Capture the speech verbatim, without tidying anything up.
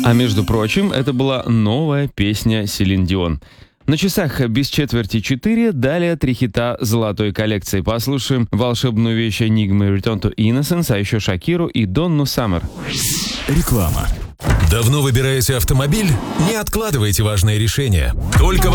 А между прочим, это была новая песня Селин Дион. На часах без четверти четыре, далее три хита золотой коллекции. Послушаем волшебную вещь Enigma Return to Innocence, а еще Шакиру и Донну Саммер. Реклама. Давно выбираете автомобиль? Не откладывайте важные решения. Только